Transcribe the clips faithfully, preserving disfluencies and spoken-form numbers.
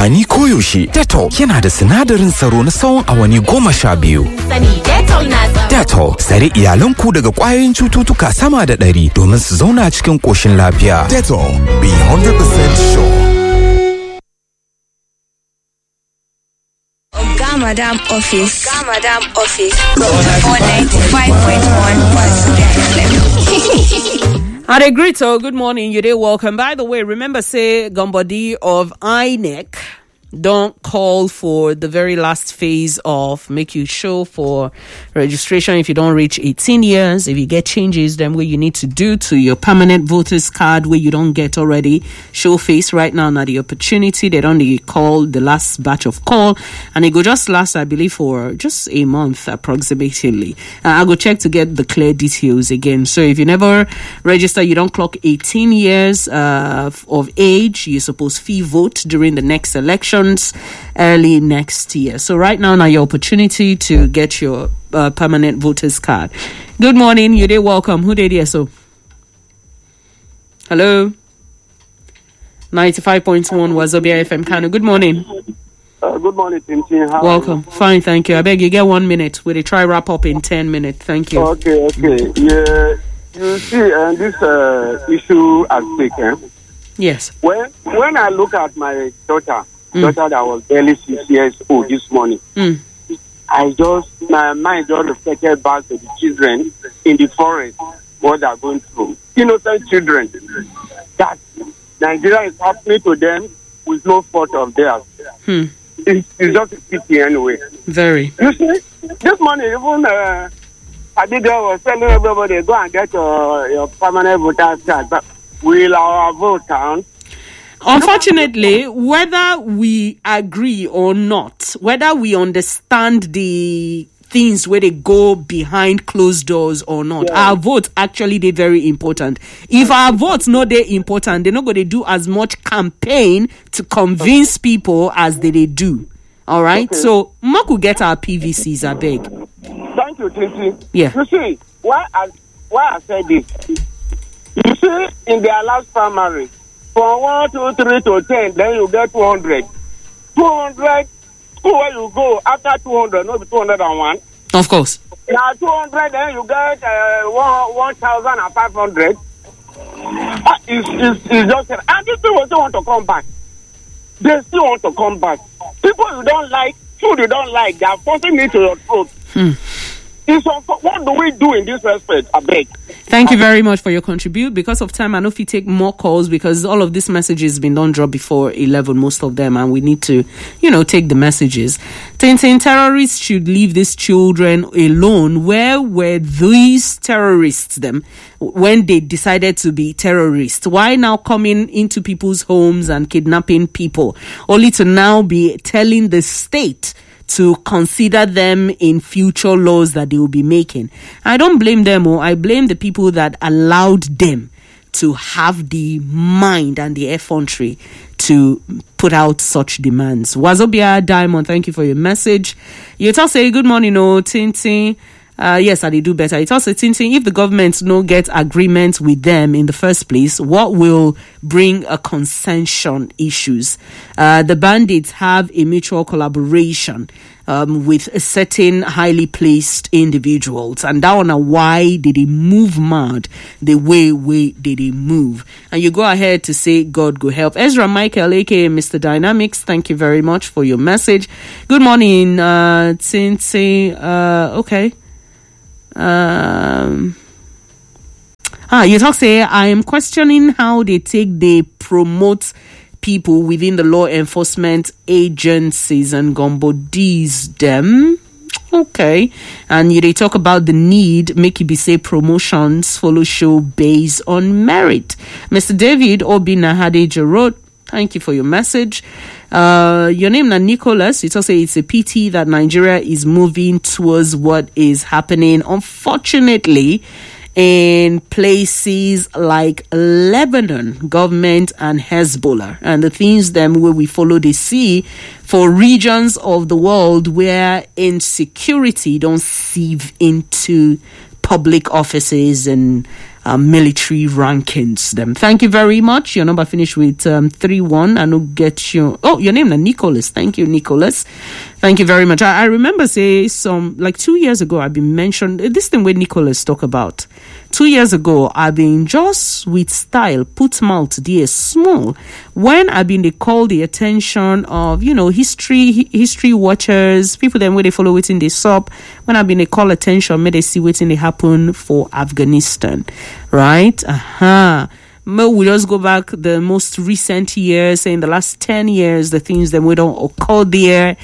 amfani koyaushe. Dettol yana da sinadarin tsaro na tsawon awanni goma sha biyu. Dettol, tsare iyalanku daga ƙwayoyin cututtuka sama da ɗari domin su zauna cikin ƙoshin lafiya. Dettol, be one hundred percent sure. Madam Office. Madam Office. On ninety-five point one was Adegrito, good morning. You day welcome. By the way, remember say Gombodi of I N E C don't call for the very last phase of make you show for registration if you don't reach eighteen years. If you get changes, then what you need to do to your permanent voters card where you don't get already, show face right now. Now the opportunity, they don't need call the last batch of call, and it go just last, I believe, for just a month approximately. Uh, I go check to get the clear details again. So if you never register, you don't clock eighteen years uh, of age, you're supposed to fee vote during the next election early next year. So right now, now your opportunity to get your uh, permanent voters card. Good morning, you day welcome. Who did here? So, hello, ninety-five point one Wazobia F M Kano. Good morning. Uh, good morning, Tintin. How welcome. Fine, thank you. I beg you get one minute. We'll try wrap up in ten minutes. Thank you. Okay, okay. Yeah, you see, uh, this uh, issue at stake. Eh? Yes. When when I look at my daughter. Mm. daughter that was barely six years old this morning. Mm. I just, my mind just reflected back to the children in the forest, what they're going through. Innocent children. That Nigeria is happening to them with no fault of theirs. Hmm. It's, it's just a pity anyway. Very. You see, this morning, even uh, Adiga was telling everybody, go and get your, your permanent voter card. But will our vote count? Unfortunately, whether we agree or not, whether we understand the things where they go behind closed doors or not, yeah. Our votes actually they're very important. If our votes not they important, they're not going to do as much campaign to convince okay. people as they, they do. All right? Okay. So, Maku get our P V Cs, I beg. Thank you, Tintin. Yeah. You see, why I, why I said this? You see, in their last primary, from one, two, three to ten, then you get two hundred. two hundred, where you go after two hundred, not two hundred one. Of course. Now two hundred, then you get uh, one thousand five hundred. Uh, it's, it's, it's just, and these people still want to come back. They still want to come back. People you don't like, food you don't like, they are forcing it to your throat. Hmm. It's, what do we do in this respect? I beg. Thank you very much for your contribute. Because of time, I know if you take more calls because all of these messages been done drop before eleven, most of them, and we need to, you know, take the messages. Tintin, terrorists should leave these children alone. Where were these terrorists them when they decided to be terrorists? Why now coming into people's homes and kidnapping people, only to now be telling the state to consider them in future laws that they will be making? I don't blame them, or I blame the people that allowed them to have the mind and the effrontery to put out such demands. Wazobia Diamond, thank you for your message. You tell say good morning, no Tintin. Uh, yes, I did do better. It also thinking if the government no get agreement with them in the first place, what will bring a consensus issues? Uh, the bandits have a mutual collaboration um, with a certain highly placed individuals, and that one are why did they move mad the way way did they move? And you go ahead to say God go help. Ezra Michael, aka Mister Dynamics, thank you very much for your message. Good morning, uh, Tintin. Uh, okay. Um, ah, you talk say I am questioning how they take they promote people within the law enforcement agencies and gombodies them. Okay, and you they talk about the need make you be say promotions follow show based on merit. Mister David Obina Hadeja wrote, thank you for your message. Uh, your name na Nicholas. It also it's a pity that Nigeria is moving towards what is happening, unfortunately, in places like Lebanon, government and Hezbollah, and the things them where we follow the sea for regions of the world where insecurity don't sieve into public offices and uh, military rankings them. Thank you very much. Your number finished with um, three one. I will get you. Oh, your name is Nicholas. Thank you, Nicholas. Thank you very much. I, I remember say some like two years ago I've been mentioned this thing where Nicholas talk about. Two years ago, I've been just with style, put mouth there small. When I've been, they call the attention of, you know, history, history watchers, people then where they follow it in the sub. When I've been, they call attention, may they see what's in they happen for Afghanistan, right? Aha. Uh-huh. We just go back the most recent years, say in the last ten years, the things that we don't occur there,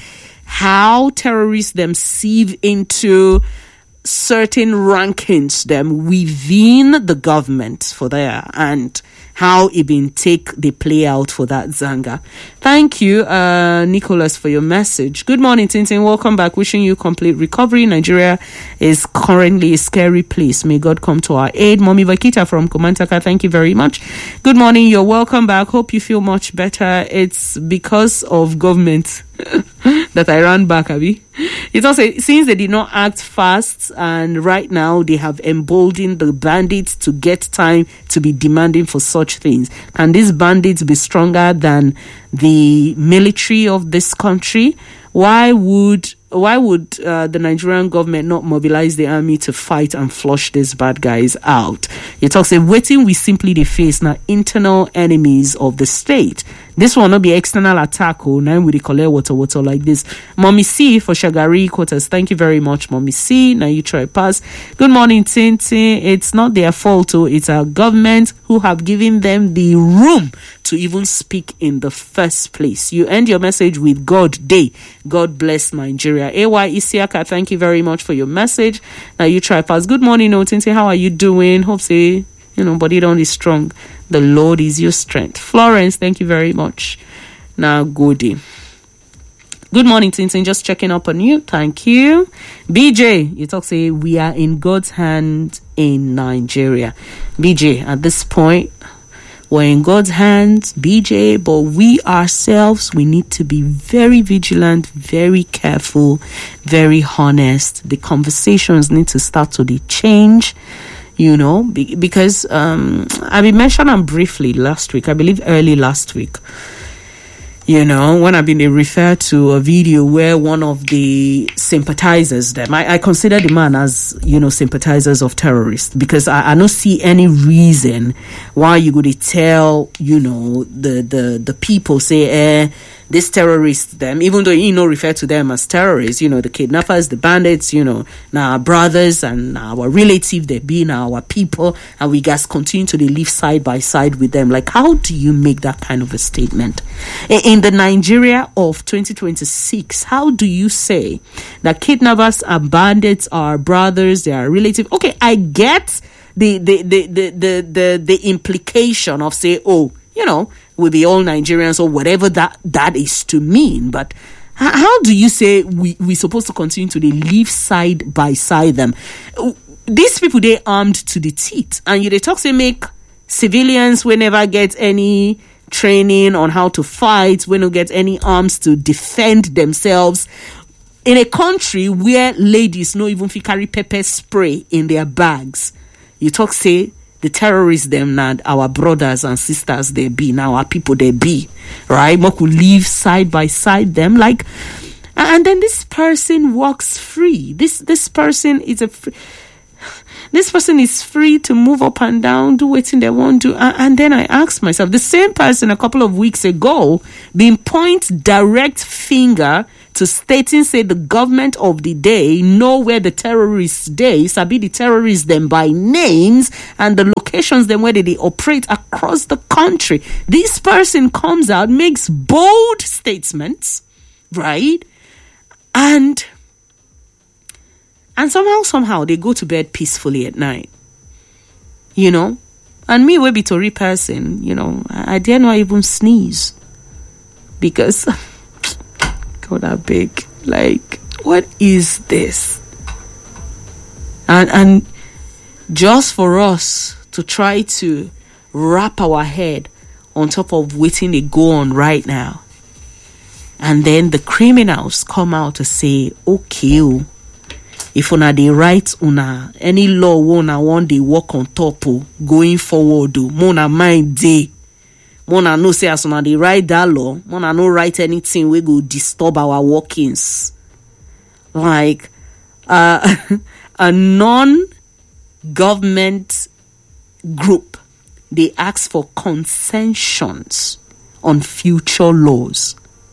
how terrorists them sieve into certain rankings them within the government for there and how it been take the play out for that Zanga. Thank you, uh, Nicholas, for your message. Good morning, Tintin. Welcome back. Wishing you complete recovery. Nigeria is currently a scary place. May God come to our aid. Mommy Vakita from Komantaka, thank you very much. Good morning. You're welcome back. Hope you feel much better. It's because of government that I ran back, Abby. It's also since they did not act fast, and right now they have emboldened the bandits to get time to be demanding for such things. Can these bandits be stronger than the military of this country? Why would why would uh, the Nigerian government not mobilize the army to fight and flush these bad guys out? You talk say waiting we simply they face now internal enemies of the state. This will not be external attack. Oh, now we collect water, water like this. Mommy C for Shagari quarters. Thank you very much, Mommy C. Now you try pass. Good morning, Tintin. It's not their fault. Oh, it's our government who have given them the room to even speak in the first place. You end your message with God day. God bless Nigeria. A Y Isiaka, thank you very much for your message. Now you try pass. Good morning, oh, Tintin. How are you doing? Hope say you know, body don't be strong. The Lord is your strength. Florence, thank you very much. Now, Goody. Good morning, Tintin. Just checking up on you. Thank you. B J, you talk, say, we are in God's hand in Nigeria. B J, at this point, we're in God's hands, B J, but we ourselves, we need to be very vigilant, very careful, very honest. The conversations need to start to de- change. You know, be, because um, I been mentioned them briefly last week, I believe early last week. You know, when I've been referred to a video where one of the sympathizers, them, I, I consider the man as, you know, sympathizers of terrorists, because I, I don't see any reason why you would tell, you know, the, the, the people say, eh, these terrorists, them, even though you know refer to them as terrorists, you know, the kidnappers, the bandits, you know, now our brothers and our relatives, they be now our people, and we guys continue to live side by side with them. Like, how do you make that kind of a statement? In the Nigeria of twenty twenty-six, how do you say that kidnappers and bandits are brothers, they are relatives? Okay, I get the the the the the, the, the implication of say, oh, you know, we'll be all Nigerians or whatever that, that is to mean. But h- how do you say we, we're supposed to continue to live side by side them? These people, they armed to the teeth. And you they talk, say, make civilians will never get any training on how to fight, will not get any arms to defend themselves. In a country where ladies no even fit carry pepper spray in their bags. You talk, say, the terrorists them now, our brothers and sisters they be, now our people they be, right? We could live side by side them, like, and then this person walks free. This this person is a free, this person is free to move up and down, do what they want to. And, and then I asked myself, the same person a couple of weeks ago being point direct finger to stating, say, the government of the day know where the terrorists day, sabi the terrorists them by names and the locations them where they, they operate across the country. This person comes out, makes bold statements, right? And and somehow, somehow they go to bed peacefully at night. You know? And me, we be Tory person, you know, I, I dare not even sneeze. Because God, I beg, like, what is this? And and just for us to try to wrap our head on top of waiting they go on right now, and then the criminals come out to say, okay, if una dey write una any law wey una wan dey work on top o going forward o, mo una mind dey. Mo una know say as una dey write that law, mo una no write anything wey go disturb our workings. Like uh, a non-government group, they ask for concessions on future laws.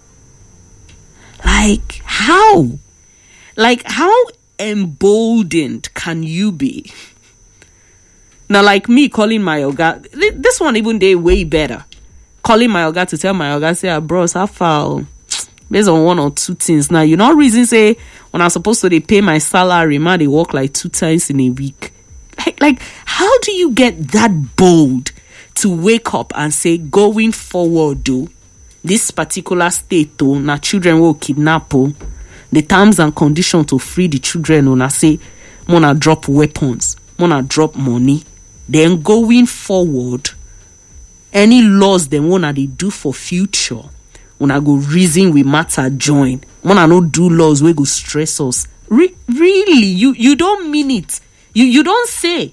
Like how? Like how emboldened can you be? Now, like me calling my oga, this one even day way better. Calling my oga to tell my oga, say, ah, bros, how far? Based on one or two things. Now, you know, reason say when I'm supposed to they pay my salary, man, they work like two times in a week. Like, like, how do you get that bold to wake up and say, going forward, though, this particular state, though, now children will kidnap, oh, the terms and conditions to free the children, when I say, wanna drop weapons, wanna drop money, then going forward, any laws they wanna they do for future, wanna go reason we matter join, wanna not do laws we go stress us. Re- really, you you don't mean it. You you don't say.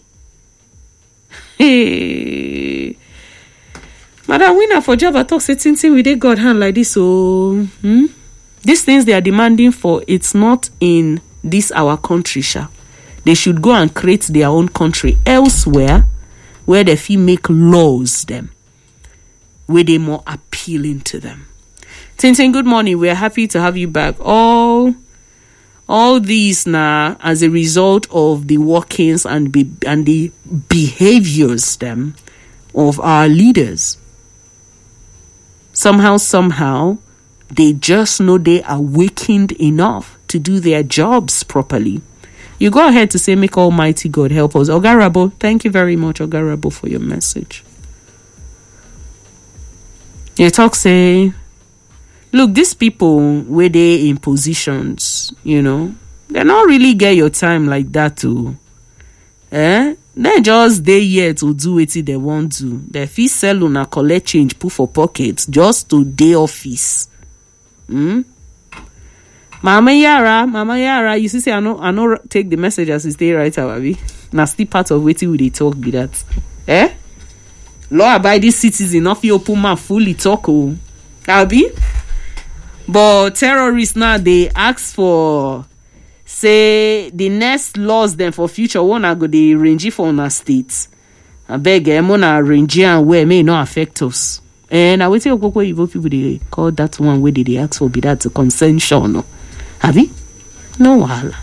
Hey, Madam Winner for Java talk certain thing with a God hand like this. So hmm? These things they are demanding for, it's not in this our country, sha. They should go and create their own country elsewhere, where they feel make laws them, where they more appealing to them. Tintin, good morning. We're happy to have you back. All, all these now as a result of the workings and be, and the behaviors them of our leaders. Somehow, somehow, they just know they are awakened enough to do their jobs properly. You go ahead to say, make Almighty God help us. Ogarabo, thank you very much, Ogarabo, for your message. You talk say, look, these people where they in positions, you know, they not really get your time like that too. Eh? They just they here to do what they want to. They fee sell on a collect change, put for pockets just to day office. Hmm? Mama Yara, Mama Yara, you see, say I know, I know. Take the message as it stay right, Ababi. Now, still part of waiting with the talk be that, eh? Law abiding citizen, not you open my fully talk, oh, Abi. But terrorists now they ask for, say the next laws then for future one I go the range for our states. I beg them on a range and where may not affect us. And I will tell you what people they call that one where they ask for be that a consensual, no. Abi? No wahala.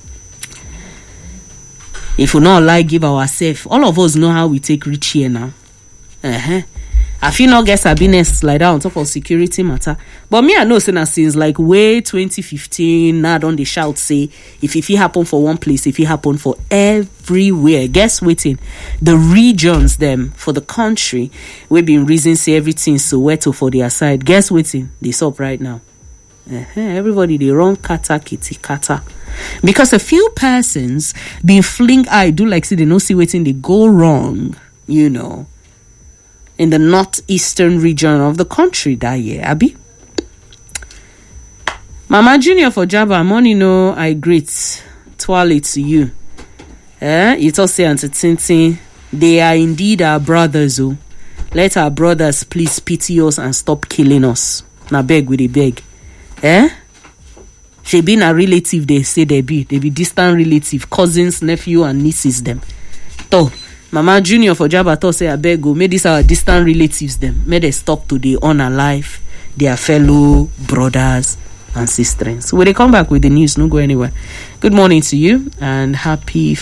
If we not like give ourselves, all of us know how we take rich here now. Uh-huh. I feel not get happiness like that on top of security matter. But me, I know say since like way twenty fifteen, now don't they shout say if if it happen for one place, if it happen for everywhere. Guess waiting. The regions them for the country we been reason say everything so wet for their side. Guess waiting. They stop right now. Uh-huh. Everybody they run kata kitty kata. Because a few persons been fling eye do like say they no see waiting they go wrong, you know. In the northeastern region of the country that year, Abi. Mama Junior for Java, money no, I greet Twali to you. Eh? You talk say Auntie Tintin, they are indeed our brothers, oh. Let our brothers please pity us and stop killing us. Na beg with a beg. Eh? She been a relative, they say they be. They be distant relative, cousins, nephew, and nieces them. So, Mama Junior for Jabba say I beg go, may these our distant relatives them, may they stop to the honor life, their fellow brothers and sisters. So when they come back with the news, no go anywhere. Good morning to you and happy